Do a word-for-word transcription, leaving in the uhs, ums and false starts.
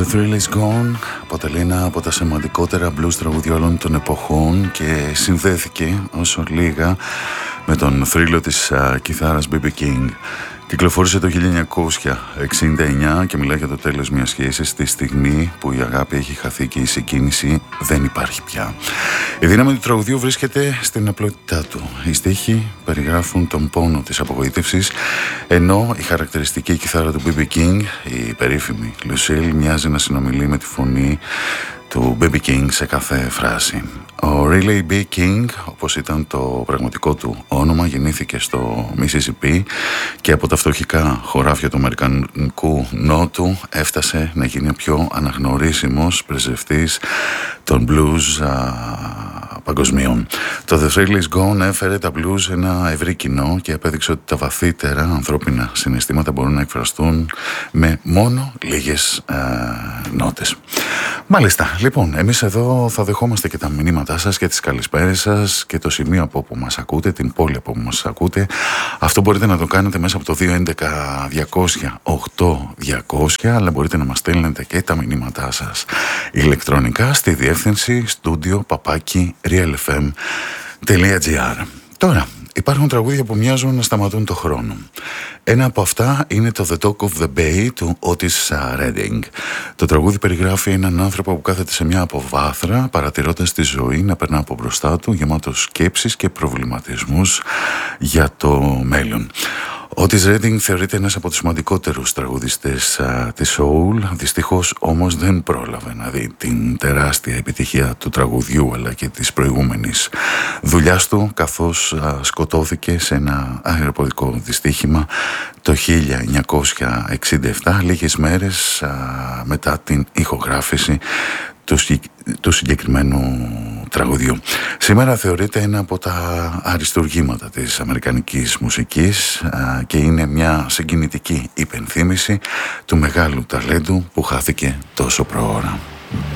The Thrill Is Gone αποτελεί ένα από τα σημαντικότερα blues τραγουδιά όλων των εποχών και συνδέθηκε όσο λίγα με τον θρύλο της uh, κιθάρας μπι μπι King. Κυκλοφόρησε το χίλια εννιακόσια εξήντα εννιά και μιλάει για το τέλος μιας σχέσης στη στιγμή που η αγάπη έχει χαθεί και η συγκίνηση δεν υπάρχει πια. Η δύναμη του τραγουδιού βρίσκεται στην απλότητά του. Οι στίχοι περιγράφουν τον πόνο της απογοήτευσης, ενώ η χαρακτηριστική κιθάρα του μπι μπι King, η περίφημη Lucille, μοιάζει να συνομιλεί με τη φωνή του μπι μπι King σε κάθε φράση. Ο Riley B. King, όπως ήταν το πραγματικό του όνομα, γεννήθηκε στο Mississippi και από τα φτωχικά χωράφια του Αμερικανικού Νότου έφτασε να γίνει ο πιο αναγνωρίσιμος πρεσβευτής των blues α, παγκοσμίων. Το The Thrill Is Gone έφερε τα blues σε ένα ευρύ κοινό και απέδειξε ότι τα βαθύτερα ανθρώπινα συναισθήματα μπορούν να εκφραστούν με μόνο λίγες α, νότες. Μάλιστα, λοιπόν, εμείς εδώ θα δεχόμαστε και τα μηνύματά σας και τις καλησπέρες σας και το σημείο από όπου μας ακούτε, την πόλη από όπου μας ακούτε. Αυτό μπορείτε να το κάνετε μέσα από το δύο έντεκα διακόσια οκτώ διακόσια, αλλά μπορείτε να μας στέλνετε και τα μηνύματά σας ηλεκτρονικά στη διεύθυνση στούντιο παπάκι realfm.gr. Τώρα, υπάρχουν τραγούδια που μοιάζουν να σταματούν το χρόνο. Ένα από αυτά είναι το The Talk of the Bay του Otis Redding. Το τραγούδι περιγράφει έναν άνθρωπο που κάθεται σε μια αποβάθρα παρατηρώντας τη ζωή να περνά από μπροστά του, γεμάτο σκέψεις και προβληματισμούς για το μέλλον. Ο Otis Redding θεωρείται ένας από τους σημαντικότερους τραγουδιστές α, της soul, δυστυχώς όμως δεν πρόλαβε να δει την τεράστια επιτυχία του τραγουδιού αλλά και της προηγούμενης δουλειάς του, καθώς α, σκοτώθηκε σε ένα αεροπορικό δυστύχημα το χίλια εννιακόσια εξήντα επτά, λίγες μέρες α, μετά την ηχογράφηση του, του συγκεκριμένου τραγουδιού. Σήμερα θεωρείται ένα από τα αριστουργήματα της αμερικανικής μουσικής α, και είναι μια συγκινητική υπενθύμηση του μεγάλου ταλέντου που χάθηκε τόσο προώρα.